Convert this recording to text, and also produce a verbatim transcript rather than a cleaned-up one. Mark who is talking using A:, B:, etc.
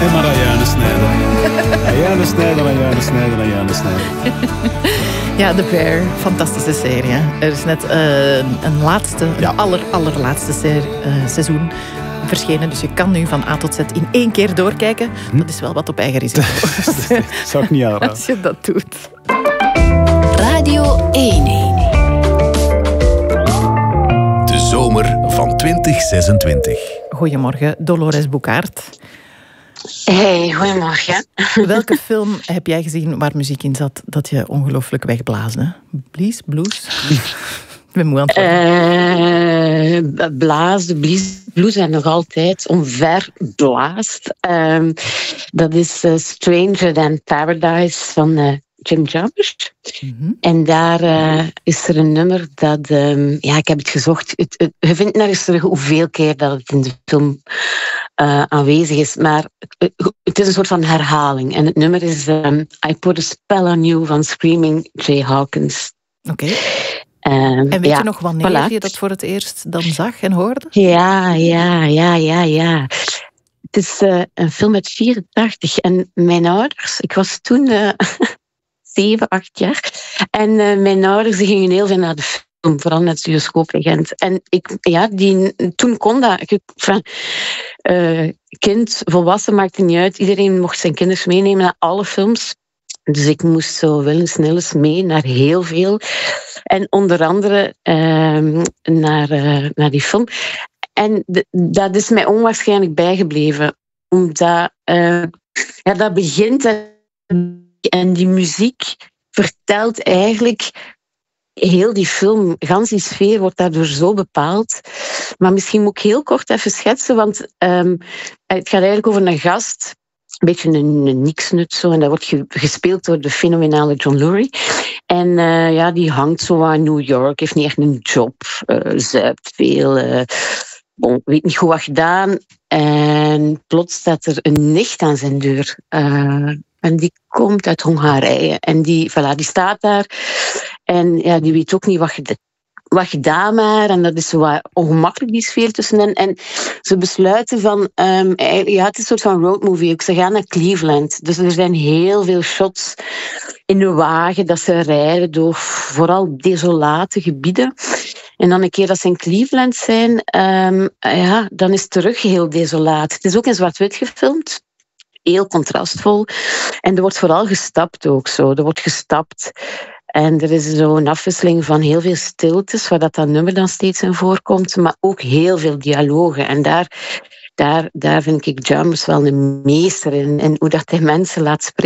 A: Alleen maar Ayane Snijder. Ayane Snijder, Ayane Snijder, Ayane Snijder.
B: Ja, The Bear. Fantastische serie. Hè? Er is net uh, een laatste,
A: Ja.
B: een aller, allerlaatste se- uh, seizoen verschenen. Dus je kan nu van A tot Z in één keer doorkijken.
A: Hm?
B: Dat is wel wat op eigen risico.
A: Dat zou ik niet aanraden.
B: Als je dat doet.
C: Radio één.
D: De zomer van twintig zesentwintig.
B: Goedemorgen, Dolores Boucaert.
E: Hey, goedemorgen.
B: Welke film heb jij gezien waar muziek in zat dat je ongelooflijk wegblaasde? Blies, blues? Ik ben moe aan het worden.
E: Uh, blaas, de blies, blues zijn nog altijd onverblaast. Um, dat is uh, Stranger Than Paradise van uh, Jim Jarmusch. Mm-hmm. En daar uh, is er een nummer dat... Um, ja, ik heb het gezocht. Het, het, je vindt nergens terug hoeveel keer dat het in de film uh, aanwezig is. Maar het, het is een soort van herhaling. En het nummer is um, I Put a Spell on You van Screaming Jay Hawkins.
B: Oké. Okay.
E: Um,
B: en weet
E: ja,
B: je nog wanneer
E: voilà.
B: je dat voor het eerst dan zag en hoorde?
E: Ja, ja, ja, ja, ja. Het is uh, een film uit vierentachtig. En mijn ouders, ik was toen uh, zeven, acht jaar. En uh, mijn ouders die gingen heel veel naar de film, vooral met bioscoopregent. En ik, ja, die, toen kon dat. Ik, uh, kind, volwassen, maakte niet uit. Iedereen mocht zijn kinders meenemen naar alle films. Dus ik moest zo wel eens snel eens mee naar heel veel. En onder andere uh, naar, uh, naar die film. En de, dat is mij onwaarschijnlijk bijgebleven. Omdat uh, ja, dat begint en die muziek vertelt eigenlijk heel die film. Gans die sfeer wordt daardoor zo bepaald. Maar misschien moet ik heel kort even schetsen. Want um, het gaat eigenlijk over een gast. Een beetje een, een niksnut zo. En dat wordt ge, gespeeld door de fenomenale John Lurie. En uh, ja, die hangt zo aan New York. Heeft niet echt een job. Uh, zuipt veel. Uh, bon, weet niet goed wat gedaan. En plots staat er een nicht aan zijn deur. Uh, en die komt uit Hongarije. En die, voilà, die staat daar. En ja, die weet ook niet wat gedaan. Wat gedaan maar, en dat is zo wat ongemakkelijk, die sfeer tussen hen. En ze besluiten van, um, ja, het is een soort van roadmovie. Ze gaan naar Cleveland. Dus er zijn heel veel shots in de wagen dat ze rijden door vooral desolate gebieden. En dan een keer dat ze in Cleveland zijn, um, ja, dan is het terug heel desolaat. Het is ook in zwart-wit gefilmd. Heel contrastvol. En er wordt vooral gestapt ook zo. Er wordt gestapt. En er is zo'n afwisseling van heel veel stiltes, waar dat, dat nummer dan steeds in voorkomt, maar ook heel veel dialogen. En daar, daar, daar vind ik Jarmusch wel een meester in, in hoe dat hij mensen laat spreken.